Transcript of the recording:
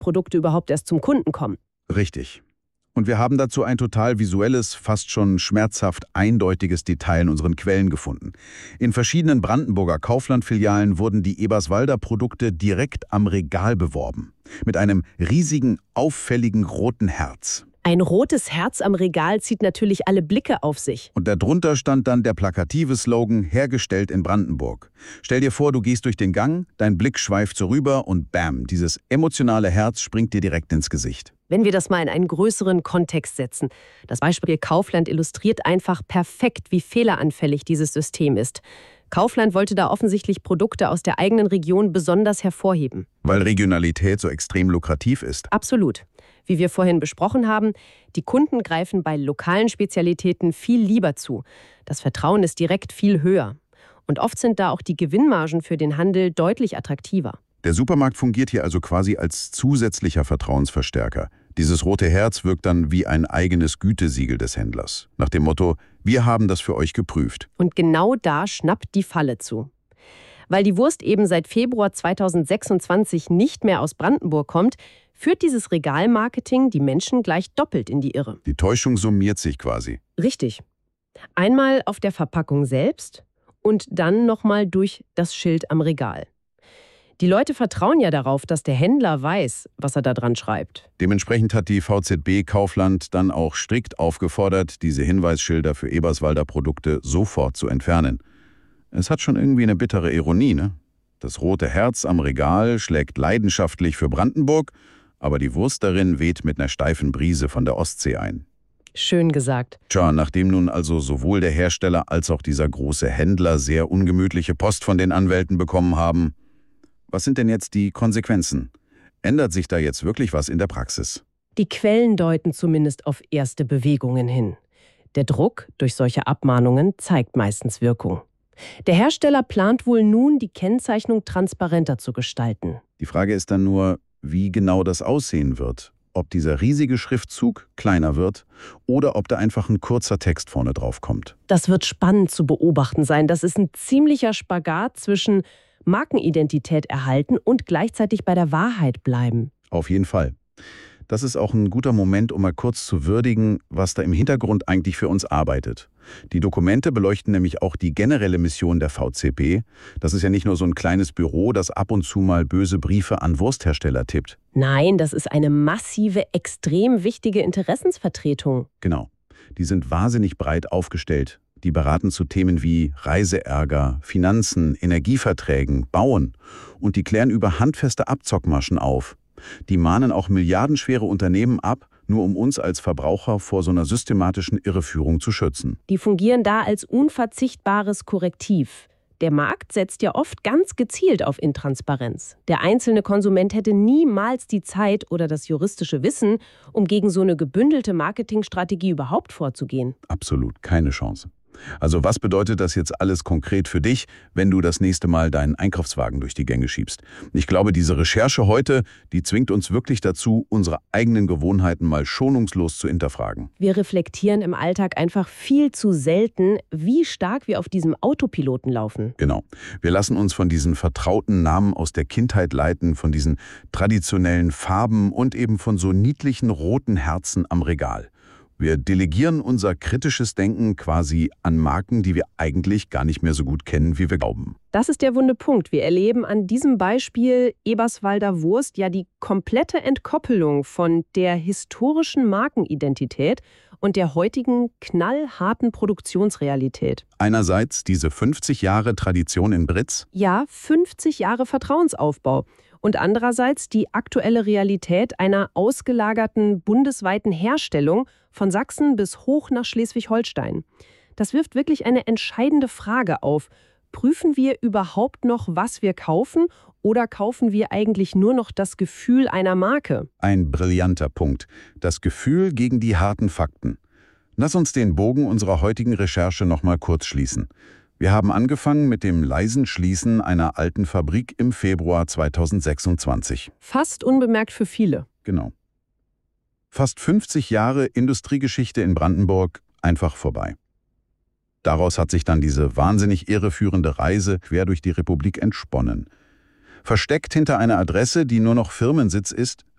Produkte überhaupt erst zum Kunden kommen. Richtig. Und wir haben dazu ein total visuelles, fast schon schmerzhaft eindeutiges Detail in unseren Quellen gefunden. In verschiedenen Brandenburger Kaufland-Filialen wurden die Eberswalder Produkte direkt am Regal beworben. Mit einem riesigen, auffälligen roten Herz. Ein rotes Herz am Regal zieht natürlich alle Blicke auf sich. Und darunter stand dann der plakative Slogan „Hergestellt in Brandenburg“. Stell dir vor, du gehst durch den Gang, dein Blick schweift so rüber und bam, dieses emotionale Herz springt dir direkt ins Gesicht. Wenn wir das mal in einen größeren Kontext setzen. Das Beispiel Kaufland illustriert einfach perfekt, wie fehleranfällig dieses System ist. Kaufland wollte da offensichtlich Produkte aus der eigenen Region besonders hervorheben. Weil Regionalität so extrem lukrativ ist. Absolut. Wie wir vorhin besprochen haben, die Kunden greifen bei lokalen Spezialitäten viel lieber zu. Das Vertrauen ist direkt viel höher. Und oft sind da auch die Gewinnmargen für den Handel deutlich attraktiver. Der Supermarkt fungiert hier also quasi als zusätzlicher Vertrauensverstärker. Dieses rote Herz wirkt dann wie ein eigenes Gütesiegel des Händlers. Nach dem Motto, wir haben das für euch geprüft. Und genau da schnappt die Falle zu. Weil die Wurst eben seit Februar 2026 nicht mehr aus Brandenburg kommt, führt dieses Regalmarketing die Menschen gleich doppelt in die Irre. Die Täuschung summiert sich quasi. Richtig. Einmal auf der Verpackung selbst und dann nochmal durch das Schild am Regal. Die Leute vertrauen ja darauf, dass der Händler weiß, was er da dran schreibt. Dementsprechend hat die VZB Kaufland dann auch strikt aufgefordert, diese Hinweisschilder für Eberswalder Produkte sofort zu entfernen. Es hat schon irgendwie eine bittere Ironie, ne? Das rote Herz am Regal schlägt leidenschaftlich für Brandenburg, aber die Wurst darin weht mit einer steifen Brise von der Ostsee ein. Schön gesagt. Tja, nachdem nun also sowohl der Hersteller als auch dieser große Händler sehr ungemütliche Post von den Anwälten bekommen haben, was sind denn jetzt die Konsequenzen? Ändert sich da jetzt wirklich was in der Praxis? Die Quellen deuten zumindest auf erste Bewegungen hin. Der Druck durch solche Abmahnungen zeigt meistens Wirkung. Der Hersteller plant wohl nun, die Kennzeichnung transparenter zu gestalten. Die Frage ist dann nur, wie genau das aussehen wird. Ob dieser riesige Schriftzug kleiner wird oder ob da einfach ein kurzer Text vorne drauf kommt. Das wird spannend zu beobachten sein. Das ist ein ziemlicher Spagat zwischen Markenidentität erhalten und gleichzeitig bei der Wahrheit bleiben. Auf jeden Fall. Das ist auch ein guter Moment, um mal kurz zu würdigen, was da im Hintergrund eigentlich für uns arbeitet. Die Dokumente beleuchten nämlich auch die generelle Mission der VZB. Das ist ja nicht nur so ein kleines Büro, das ab und zu mal böse Briefe an Wursthersteller tippt. Nein, das ist eine massive, extrem wichtige Interessensvertretung. Genau. Die sind wahnsinnig breit aufgestellt. Die beraten zu Themen wie Reiseärger, Finanzen, Energieverträgen, Bauen. Und die klären über handfeste Abzockmaschen auf. Die mahnen auch milliardenschwere Unternehmen ab, nur um uns als Verbraucher vor so einer systematischen Irreführung zu schützen. Die fungieren da als unverzichtbares Korrektiv. Der Markt setzt ja oft ganz gezielt auf Intransparenz. Der einzelne Konsument hätte niemals die Zeit oder das juristische Wissen, um gegen so eine gebündelte Marketingstrategie überhaupt vorzugehen. Absolut keine Chance. Also was bedeutet das jetzt alles konkret für dich, wenn du das nächste Mal deinen Einkaufswagen durch die Gänge schiebst? Ich glaube, diese Recherche heute, die zwingt uns wirklich dazu, unsere eigenen Gewohnheiten mal schonungslos zu hinterfragen. Wir reflektieren im Alltag einfach viel zu selten, wie stark wir auf diesem Autopiloten laufen. Genau. Wir lassen uns von diesen vertrauten Namen aus der Kindheit leiten, von diesen traditionellen Farben und eben von so niedlichen roten Herzen am Regal. Wir delegieren unser kritisches Denken quasi an Marken, die wir eigentlich gar nicht mehr so gut kennen, wie wir glauben. Das ist der wunde Punkt. Wir erleben an diesem Beispiel Eberswalder Wurst ja die komplette Entkoppelung von der historischen Markenidentität und der heutigen knallharten Produktionsrealität. Einerseits diese 50 Jahre Tradition in Britz. Ja, 50 Jahre Vertrauensaufbau. Und andererseits die aktuelle Realität einer ausgelagerten bundesweiten Herstellung von Sachsen bis hoch nach Schleswig-Holstein. Das wirft wirklich eine entscheidende Frage auf. Prüfen wir überhaupt noch, was wir kaufen, oder kaufen wir eigentlich nur noch das Gefühl einer Marke? Ein brillanter Punkt. Das Gefühl gegen die harten Fakten. Lass uns den Bogen unserer heutigen Recherche noch mal kurz schließen. Wir haben angefangen mit dem leisen Schließen einer alten Fabrik im Februar 2026. Fast unbemerkt für viele. Genau. Fast 50 Jahre Industriegeschichte in Brandenburg einfach vorbei. Daraus hat sich dann diese wahnsinnig irreführende Reise quer durch die Republik entsponnen. Versteckt hinter einer Adresse, die nur noch Firmensitz ist,